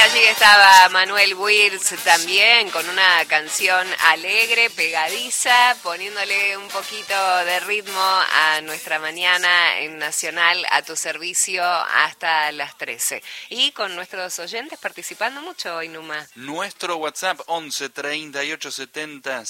allí estaba Manuel Wirtz también con una canción alegre, pegadiza, poniéndole un poquito de ritmo a nuestra mañana en Nacional, a tu servicio hasta las 13. Y con nuestros oyentes participando mucho hoy, Numa. Nuestro WhatsApp 11 38 70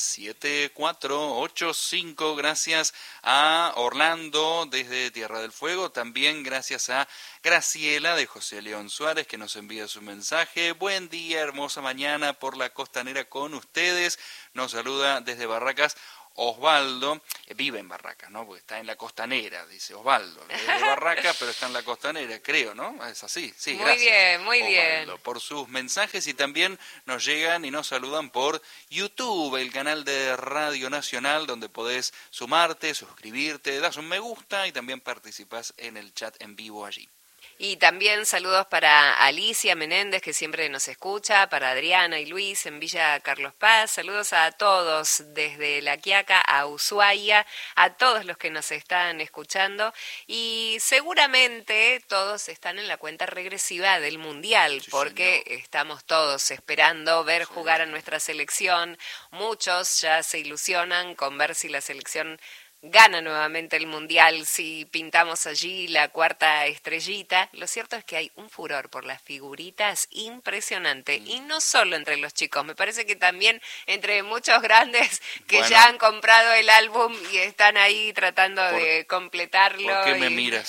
7485. Gracias a Orlando desde Tierra del Fuego. También gracias a Graciela de José León Suárez, que nos envía su mensaje. Buen día, hermosa mañana por la costanera con ustedes. Nos saluda desde Barracas Osvaldo. Vive en Barracas, ¿no? Porque está en la costanera, dice Osvaldo. Es de Barracas, pero está en la costanera, creo, ¿no? Es así. Sí, muy gracias. Bien, muy Osvaldo, bien. por sus mensajes, y también nos llegan y nos saludan por YouTube, el canal de Radio Nacional, donde podés sumarte, suscribirte, das un me gusta y también participás en el chat en vivo allí. Y también saludos para Alicia Menéndez, que siempre nos escucha, para Adriana y Luis en Villa Carlos Paz. Saludos a todos desde La Quiaca a Ushuaia, a todos los que nos están escuchando. Y seguramente todos están en la cuenta regresiva del Mundial, sí, porque señor, estamos todos esperando ver jugar a nuestra selección. Muchos ya se ilusionan con ver si la selección gana nuevamente el Mundial, si pintamos allí la cuarta estrellita. Lo cierto es que hay un furor por las figuritas impresionante, y no solo entre los chicos, me parece que también entre muchos grandes que ya han comprado el álbum y están ahí tratando de completarlo. ¿Por qué me miras?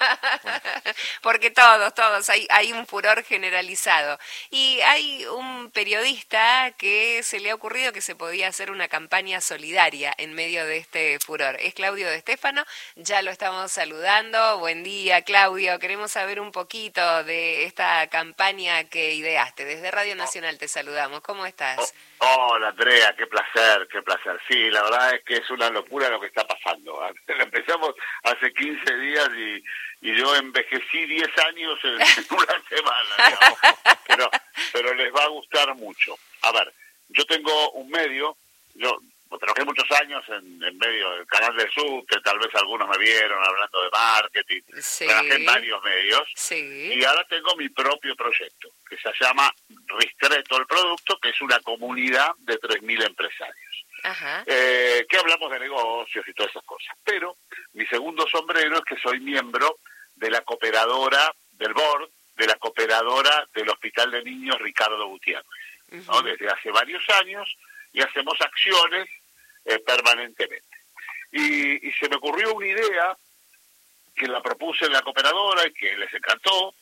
Porque todos, hay un furor generalizado. Y hay un periodista que se le ha ocurrido que se podía hacer una campaña solidaria en medio de este furor. Es Claudio De Stefano, ya lo estamos saludando. Buen día, Claudio. Queremos saber un poquito de esta campaña que ideaste. Desde Radio Nacional te saludamos. ¿Cómo estás? Hola, Andrea, qué placer, qué placer. Sí, la verdad es que es una locura lo que está pasando. Empezamos hace 15 días y yo envejecí 10 años en una semana, digamos. Pero les va a gustar mucho. A ver, yo tengo un medio, yo trabajé muchos años en medio del canal del subte, tal vez algunos me vieron hablando de marketing, sí, trabajé en varios medios, sí, y ahora tengo mi propio proyecto, que se llama Ristretto el Producto, que es una comunidad de 3.000 empresarios. Ajá. Que hablamos de negocios y todas esas cosas. Pero mi segundo sombrero es que soy miembro de la cooperadora, del board, de la cooperadora del Hospital de Niños Ricardo Gutiérrez, ¿no? Desde hace varios años, y hacemos acciones permanentemente. Y se me ocurrió una idea que la propuse en la cooperadora y que les encantó,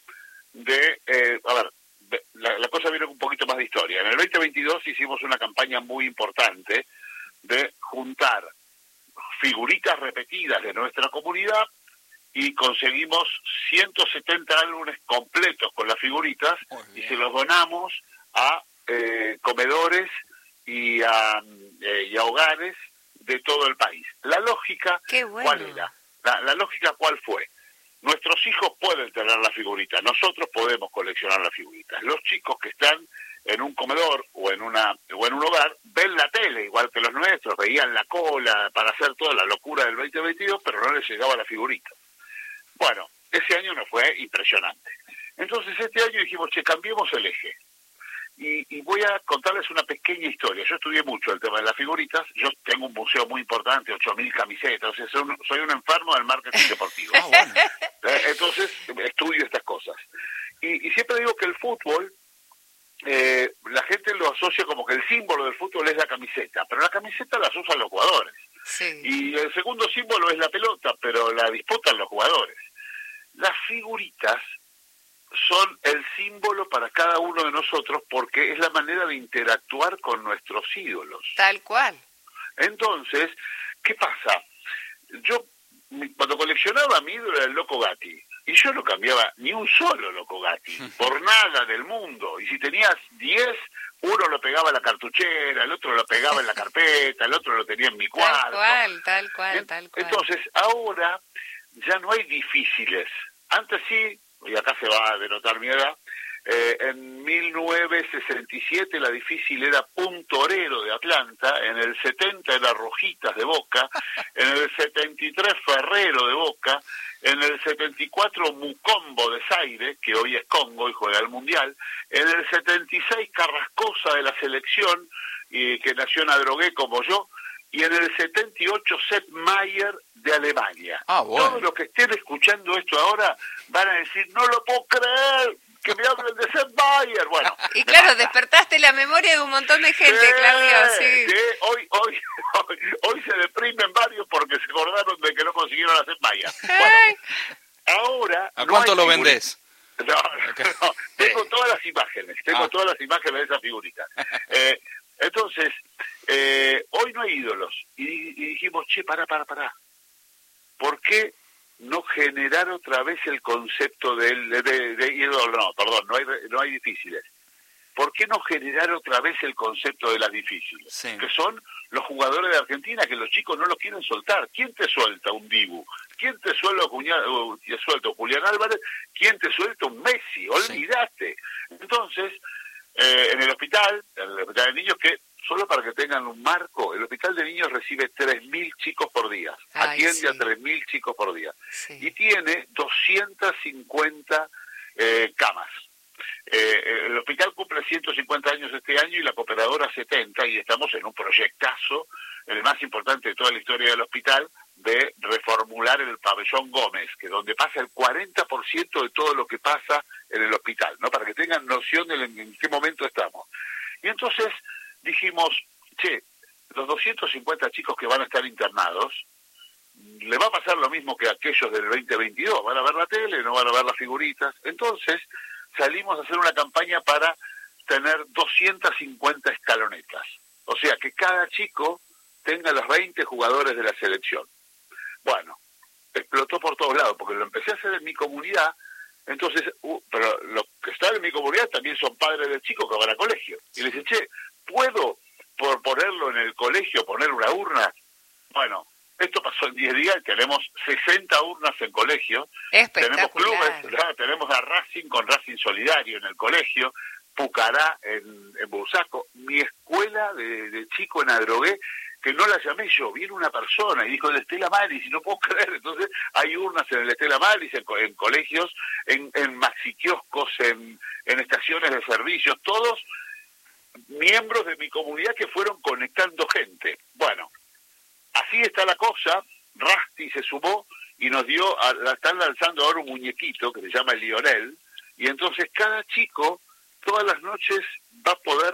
la cosa viene con un poquito más de historia. En el 2022 hicimos una campaña muy importante de juntar figuritas repetidas de nuestra comunidad y conseguimos 170 álbumes completos con las figuritas y se los donamos a comedores y a hogares de todo el país. La lógica, ¿cuál era? La lógica, ¿cuál fue? Nuestros hijos pueden tener la figurita, nosotros podemos coleccionar las figuritas. Los chicos que están en un comedor o en un hogar ven la tele, igual que los nuestros, veían la cola para hacer toda la locura del 2022, pero no les llegaba la figurita. Bueno, ese año nos fue impresionante. Entonces este año dijimos, cambiemos el eje. Y voy a contarles una pequeña historia. Yo estudié mucho el tema de las figuritas. Yo tengo un museo muy importante, 8.000 camisetas. O sea, soy un enfermo del marketing deportivo. Bueno. Entonces, estudio estas cosas. Y siempre digo que el fútbol, la gente lo asocia como que el símbolo del fútbol es la camiseta. Pero la camiseta las usan los jugadores. Sí. Y el segundo símbolo es la pelota, pero la disputan los jugadores. Las figuritas son el símbolo para cada uno de nosotros porque es la manera de interactuar con nuestros ídolos. Tal cual. Entonces, ¿qué pasa? Yo, cuando coleccionaba, mi ídolo era el Loco Gatti, y yo no cambiaba ni un solo Loco Gatti, por nada del mundo. Y si tenías 10, uno lo pegaba en la cartuchera, el otro lo pegaba en la carpeta, el otro lo tenía en mi cuarto. Tal cual. Entonces, ahora ya no hay difíciles. Antes sí, y acá se va a denotar mi edad, En 1967 la difícil era Puntorero de Atlanta, en el 70 era Rojitas de Boca, en el 73 Ferrero de Boca, en el 74 Mucombo de Zaire, que hoy es Congo y juega el Mundial, en el 76 Carrascosa de la selección, que nació en Adrogué como yo, y en el 78 Sepp Maier de Alemania. Bueno. Todos los que estén escuchando esto ahora van a decir, no lo puedo creer, que me hablen de Sepp Maier. Bueno, y claro, despertaste la memoria de un montón de gente, sí, Claudio, sí. Hoy se deprimen varios porque se acordaron de que no consiguieron a Sepp Maier. Bueno, ahora... ¿A cuánto lo vendés? No, tengo todas las imágenes, todas las imágenes de esas figuritas. Entonces, hoy no hay ídolos. Y dijimos, che, pará. ¿Por qué no generar otra vez el concepto de ídolo? No, perdón, no hay difíciles. ¿Por qué no generar otra vez el concepto de las difíciles? Sí. Que son los jugadores de Argentina, que los chicos no los quieren soltar. ¿Quién te suelta un Dibu? ¿Quién te suelta Julián Álvarez? ¿Quién te suelta un Messi? Olvídate. Sí. Entonces, en el hospital de niños, que solo para que tengan un marco, el hospital de niños recibe 3.000 chicos por día. Atiende a 3.000 chicos por día. Sí. Y tiene 250 camas. El hospital cumple 150 años este año y la cooperadora 70, y estamos en un proyectazo, el más importante de toda la historia del hospital, de reformular el pabellón Gómez, que es donde pasa el 40% de todo lo que pasa en el hospital, ¿no? Para que tengan noción de en qué momento estamos. Y entonces dijimos, che, los 250 chicos que van a estar internados, le va a pasar lo mismo que a aquellos del 2022, van a ver la tele, no van a ver las figuritas. Entonces salimos a hacer una campaña para tener 250 escalonetas, o sea, que cada chico tenga los 20 jugadores de la selección. Bueno, explotó por todos lados, porque lo empecé a hacer en mi comunidad. Entonces, pero los que están en mi comunidad también son padres del chico que van a colegio. Y les dije, che, ¿puedo por ponerlo en el colegio, poner una urna? Bueno, esto pasó en 10 días y tenemos 60 urnas en colegio. Tenemos clubes, ¿verdad? Tenemos a Racing con Racing Solidario en el colegio, Pucará en Bursaco, mi escuela de chico en Adrogué, que no la llamé yo, viene una persona y dijo el Estela Maris, y no puedo creer. Entonces hay urnas en el Estela Maris, en colegios, en maxiquioscos, en estaciones de servicios, todos miembros de mi comunidad que fueron conectando gente. Bueno, así está la cosa. Rasti se sumó y nos dio, están lanzando ahora un muñequito que se llama Lionel, y entonces cada chico todas las noches va a poder...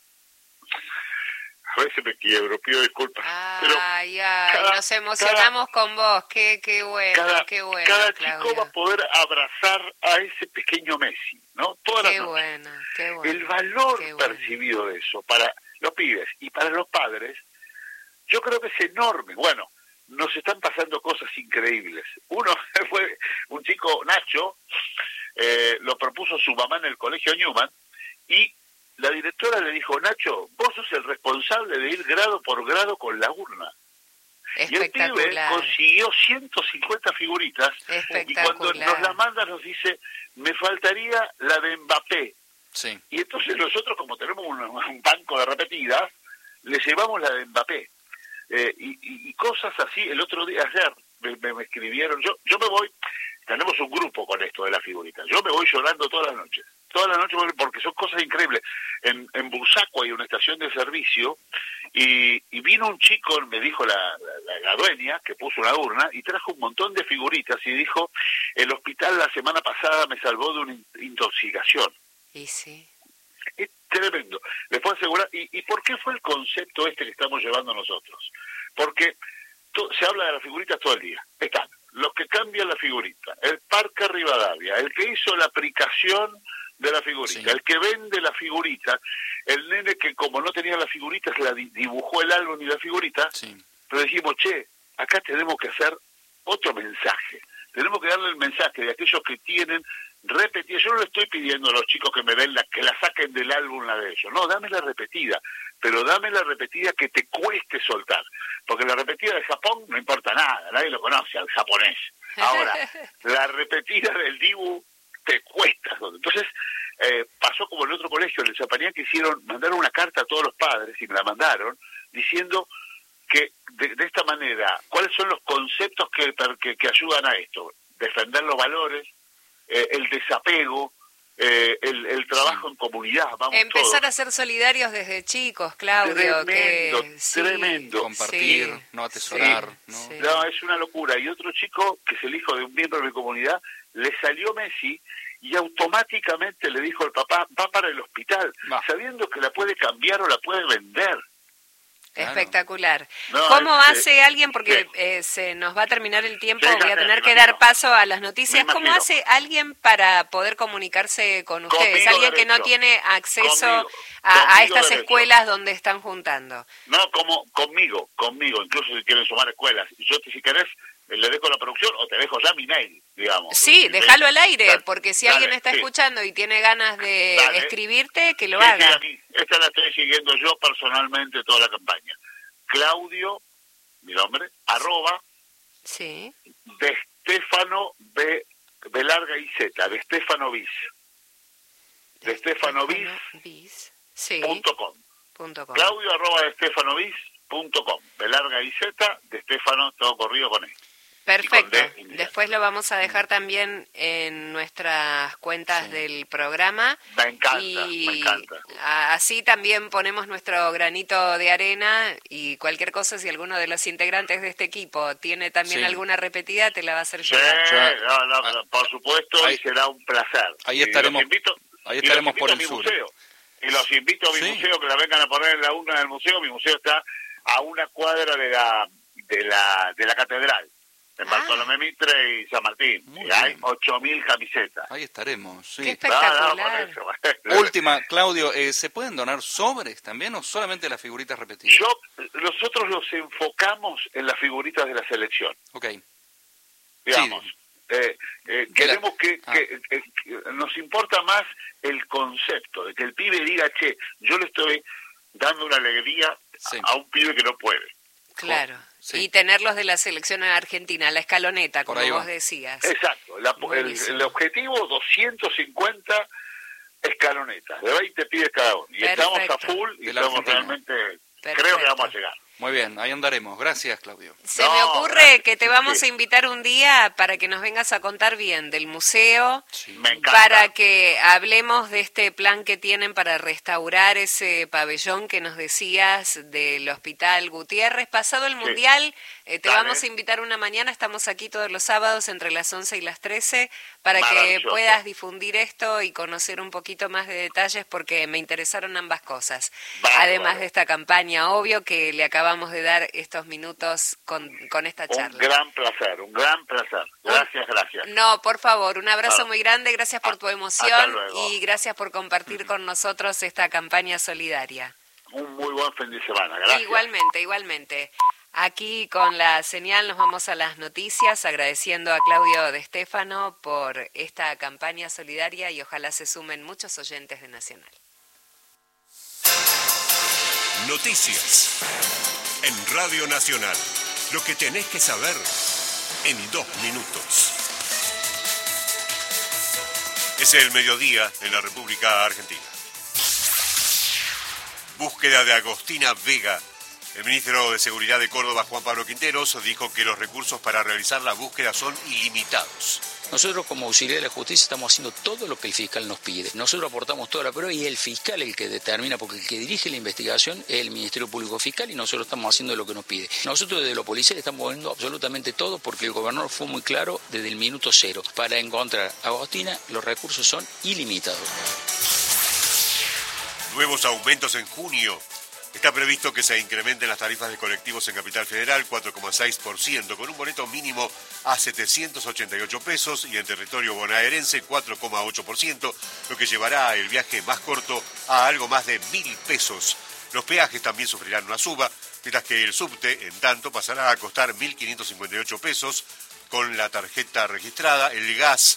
A veces me quiebro, pido disculpas. Nos emocionamos con vos, qué bueno, qué bueno. Cada Claudio. chico va a poder abrazar a ese pequeño Messi, ¿no? Todas las noches. Qué bueno. El valor percibido de eso para los pibes y para los padres, yo creo que es enorme. Bueno, nos están pasando cosas increíbles. Uno fue un chico, Nacho, lo propuso su mamá en el colegio Newman, y la directora le dijo, Nacho, vos sos el responsable de ir grado por grado con la urna. Y el pibe consiguió 150 figuritas, y cuando nos la manda nos dice, me faltaría la de Mbappé. Sí. Y entonces nosotros, como tenemos un banco de repetidas, le llevamos la de Mbappé. Y cosas así. El otro día, ayer, me escribieron, yo me voy, tenemos un grupo con esto de las figuritas, yo me voy llorando todas las noches, porque son cosas increíbles. En Bursaco hay una estación de servicio, y vino un chico, me dijo la dueña, que puso una urna, y trajo un montón de figuritas, y dijo, el hospital la semana pasada me salvó de una intoxicación. Y sí. Es tremendo, les puedo asegurar. ¿Y por qué fue el concepto este que estamos llevando nosotros? Porque se habla de las figuritas todo el día. Están los que cambian la figurita, el Parque Rivadavia, el que hizo la aplicación de la figurita, sí, el que vende la figurita, el nene que como no tenía la figurita se la dibujó el álbum y la figurita, sí. Pero dijimos, che, acá tenemos que hacer otro mensaje, tenemos que darle el mensaje de aquellos que tienen repetida. Yo no le estoy pidiendo a los chicos que me ven que la saquen del álbum la de ellos, no, dame la repetida, pero dame la repetida que te cueste soltar, porque la repetida de Japón no importa nada, nadie lo conoce al japonés. Ahora, la repetida del Dibu te cuesta. Entonces, pasó como en otro colegio, en el Champañán, que mandaron una carta a todos los padres, y me la mandaron, diciendo que de esta manera, ¿cuáles son los conceptos que ayudan a esto? Defender los valores, el desapego, el trabajo en comunidad, vamos empezar todos. a ser solidarios desde chicos, Claudio. Tremendo. Compartir, no atesorar. Sí. No, es una locura. Y otro chico, que es el hijo de un miembro de mi comunidad, le salió Messi y automáticamente le dijo al papá, va para el hospital, sabiendo que la puede cambiar o la puede vender. Claro. Espectacular. No, ¿Cómo hace alguien, porque se nos va a terminar el tiempo, voy a tener que dar paso a las noticias, ¿cómo hace alguien para poder comunicarse con ustedes? Conmigo Alguien que no derecho. tiene acceso Conmigo a estas derecho. escuelas donde están juntando. No, conmigo, incluso si quieren sumar escuelas. Yo, si querés, le dejo la producción o te dejo ya mi mail, digamos. Sí, déjalo al aire, Dale, porque si dale, alguien está sí. escuchando y tiene ganas de escribirte, que lo Sí, haga. a mí. Esta la estoy siguiendo yo personalmente toda la campaña. Claudio, mi nombre, @ Sí. de Stefano B larga y Z, de Stefano Bis. De StefanoBis.com. Sí. .com. Claudio @ de StefanoBis.com. B larga y Z, de Stefano, todo corrido con él. Perfecto. Después lo vamos a dejar también en nuestras cuentas del programa. Me encanta. Así también ponemos nuestro granito de arena y cualquier cosa, si alguno de los integrantes de este equipo tiene también alguna repetida, te la va a hacer llegar. No, por supuesto, y será un placer. Ahí estaremos, por el sur. Y los invito a mi museo, que la vengan a poner en la urna del museo. Mi museo está a una cuadra de la catedral, en Bartolomé Mitre y San Martín. Y hay 8.000 camisetas. Ahí estaremos, sí. Qué espectacular. Última, Claudio, ¿se pueden donar sobres también o solamente las figuritas repetidas? Nosotros los enfocamos en las figuritas de la selección. Ok. Digamos, queremos que nos importa más el concepto de que el pibe diga, che, yo le estoy dando una alegría a un pibe que no puede. Claro. Y tenerlos de la selección argentina, la escaloneta, como vos decías. Exacto. El objetivo, 250 escalonetas, de 20 pibes cada uno. Y estamos a full y estamos realmente, creo que vamos a llegar. Muy bien, ahí andaremos. Gracias, Claudio. Me ocurre que te vamos a invitar un día para que nos vengas a contar bien del museo, para que hablemos de este plan que tienen para restaurar ese pabellón que nos decías del Hospital Gutiérrez. Pasado el Mundial, te vamos a invitar una mañana, estamos aquí todos los sábados entre las 11 y las 13, para que puedas difundir esto y conocer un poquito más de detalles, porque me interesaron ambas cosas. Además de esta campaña, obvio, que le acabamos de dar estos minutos con esta charla. Un gran placer. Gracias. No, por favor, un abrazo muy grande, gracias por tu emoción y gracias por compartir con nosotros esta campaña solidaria. Un muy buen fin de semana, gracias. Igualmente. Aquí con la señal nos vamos a las noticias, agradeciendo a Claudio de Stefano por esta campaña solidaria y ojalá se sumen muchos oyentes de Nacional. Noticias en Radio Nacional. Lo que tenés que saber en 2 minutos. Es el mediodía en la República Argentina. Búsqueda de Agostina Vega. El ministro de Seguridad de Córdoba, Juan Pablo Quinteros, dijo que los recursos para realizar la búsqueda son ilimitados. Nosotros como auxiliar de la justicia estamos haciendo todo lo que el fiscal nos pide. Nosotros aportamos toda la prueba y el fiscal es el que determina, porque el que dirige la investigación es el Ministerio Público Fiscal y nosotros estamos haciendo lo que nos pide. Nosotros desde lo policial estamos viendo absolutamente todo, porque el gobernador fue muy claro desde el minuto 0. Para encontrar a Agostina los recursos son ilimitados. Nuevos aumentos en junio. Está previsto que se incrementen las tarifas de colectivos en Capital Federal 4,6%, con un boleto mínimo a 788 pesos y en territorio bonaerense 4,8%, lo que llevará el viaje más corto a algo más de 1.000 pesos. Los peajes también sufrirán una suba, mientras que el subte, en tanto, pasará a costar 1.558 pesos con la tarjeta registrada, el gas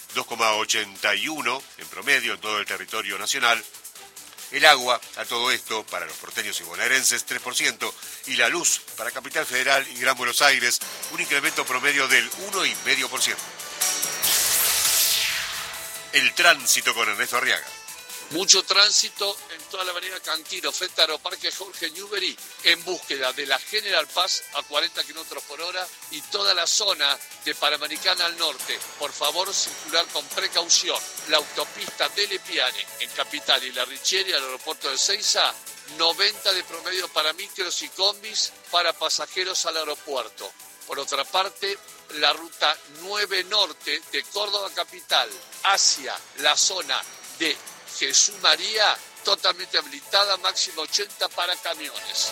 2,81 en promedio en todo el territorio nacional. El agua, a todo esto, para los porteños y bonaerenses, 3%, y la luz, para Capital Federal y Gran Buenos Aires, un incremento promedio del 1,5%. El tránsito con Ernesto Arriaga. Mucho tránsito en toda la avenida Canquino, frente a Aeroparque Jorge Newbery, en búsqueda de la General Paz a 40 kilómetros por hora y toda la zona de Panamericana al norte. Por favor, circular con precaución. La autopista Delle Piane en Capital y La Richieri al aeropuerto de Seiza, 90 de promedio para micros y combis para pasajeros al aeropuerto. Por otra parte, la ruta 9 Norte de Córdoba Capital hacia la zona de Jesús María, totalmente habilitada, máximo 80 para camiones.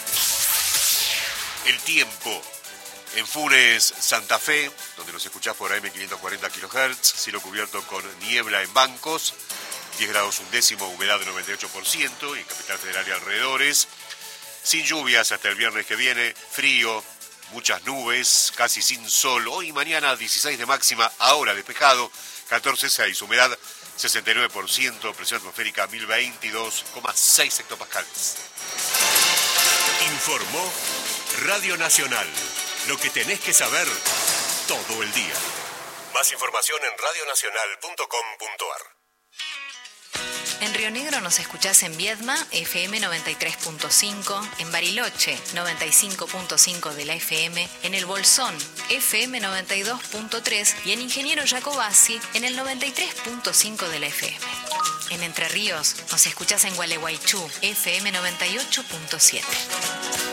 El tiempo. En Funes, Santa Fe, donde nos escuchás por AM 540 kHz, cielo cubierto con niebla en bancos, 10 grados undécimo, humedad del 98%, y en Capital Federal y alrededores, sin lluvias hasta el viernes que viene, frío, muchas nubes, casi sin sol. Hoy y mañana 16 de máxima, ahora despejado, 14,6, humedad 69%, presión atmosférica 1022,6 hectopascales. Informó Radio Nacional. Lo que tenés que saber todo el día. Más información en radionacional.com.ar. En Río Negro nos escuchás en Viedma, FM 93.5, en Bariloche, 95.5 de la FM, en El Bolsón, FM 92.3 y en Ingeniero Jacobasi, en el 93.5 de la FM. En Entre Ríos nos escuchás en Gualeguaychú, FM 98.7.